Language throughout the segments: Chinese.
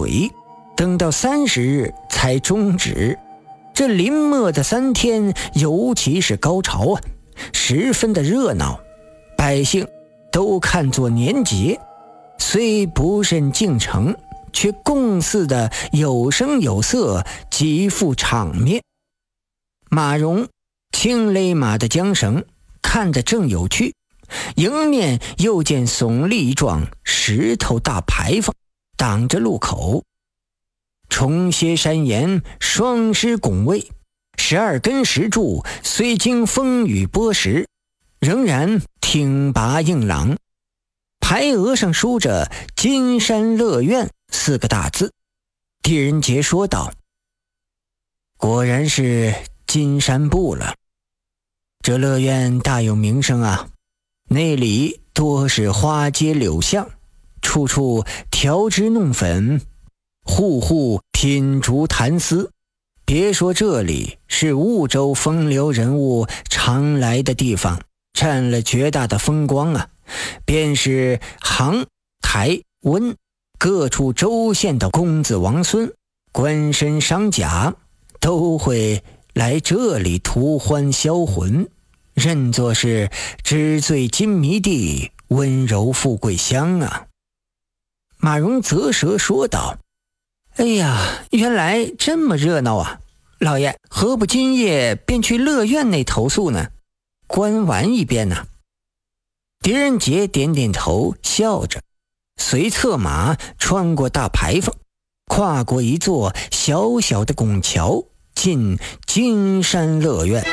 鬼，等到30日才终止。这临末的3天尤其是高潮啊，十分的热闹，百姓都看作年节，虽不甚敬诚，却共祀的有声有色，极富场面。马荣轻勒马的缰绳，看得正有趣，迎面又见耸立一幢石头大牌坊，挡着路口。重歇山岩，双狮拱卫，12根石柱虽经风雨剥蚀，仍然挺拔硬朗。牌额上书着金山乐苑4个大字。狄仁杰说道：果然是金山部了，这乐苑大有名声啊，那里多是花街柳巷，处处调脂弄粉，户户品竹谈丝。别说这里是婺州风流人物常来的地方，占了绝大的风光啊，便是杭、台、温各处州县的公子王孙、官绅商贾都会来这里图欢销魂，认作是纸醉金迷地，温柔富贵乡啊。马荣啧舌说道：哎呀，原来这么热闹啊，老爷何不今夜便去乐苑内投宿呢，观玩一遍呢？狄仁杰点点头，笑着随策马穿过大牌坊，跨过一座小小的拱桥，进金山乐苑。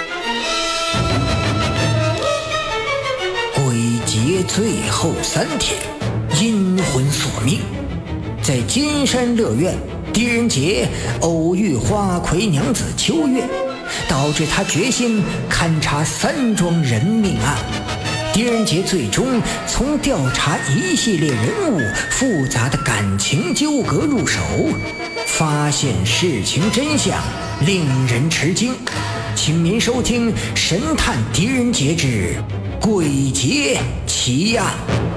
鬼节最后3天，阴魂索命。在金山乐苑，狄仁杰偶遇花魁娘子秋月，导致他决心勘察3桩人命案。狄仁杰最终从调查一系列人物复杂的感情纠葛入手，发现事情真相，令人吃惊。请您收听《神探狄仁杰之鬼节奇案》。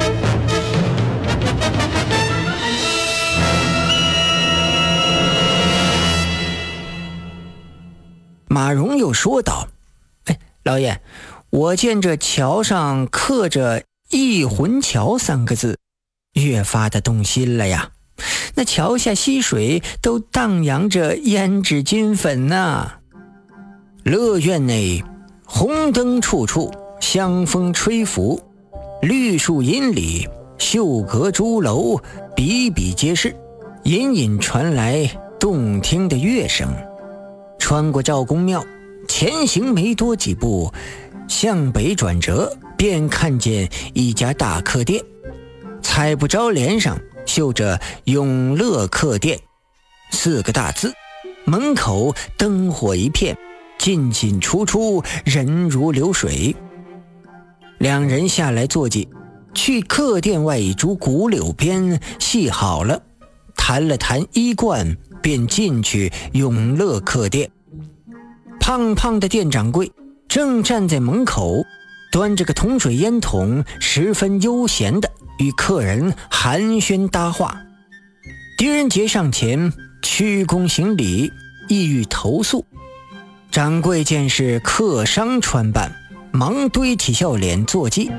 马荣又说道：老爷，我见这桥上刻着忆魂桥3个字，越发的动心了呀。那桥下溪水都荡漾着胭脂金粉呐。乐苑内红灯处处，香风吹拂，绿树荫里，秀阁朱楼比比皆是，隐隐传来动听的乐声。穿过赵公庙，前行没多几步，向北转折，便看见一家大客店，彩布招联上绣着永乐客店4个大字，门口灯火一片，进进出出，人如流水。两人下来坐骑，去客店外一株古柳边系好了，谈了谈衣冠，便进去永乐客店。胖胖的店掌柜正站在门口，端着个铜水烟筒，十分悠闲的与客人寒暄搭话。狄仁杰上前鞠躬行礼，意欲投宿。掌柜见是客商穿扮，忙堆起笑脸坐骑。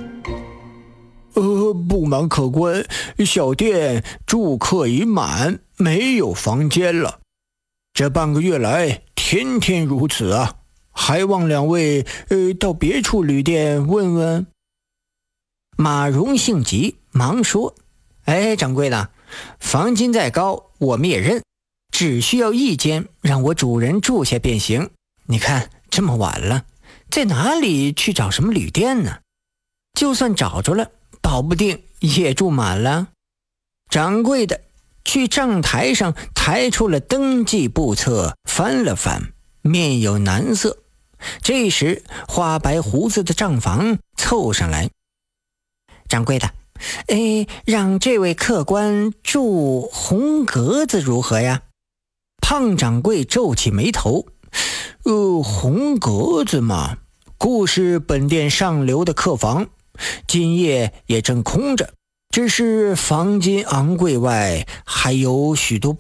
不瞒客官，小店住客已满，没有房间了。这半个月来天天如此啊，还望两位到别处旅店问问。 马荣性急，忙说：掌柜的，房金再高我们也认，只需要1间让我主人住下便行。你看这么晚了，在哪里去找什么旅店呢？就算找着了，保不定也住满了。掌柜的去账台上抬出了登记簿册，翻了翻，面有难色。这时花白胡子的账房凑上来：掌柜的，让这位客官住红格子如何呀？胖掌柜皱起眉头： 红格子嘛，故是本店上流的客房，今夜也正空着，只是房金昂贵外，还有许多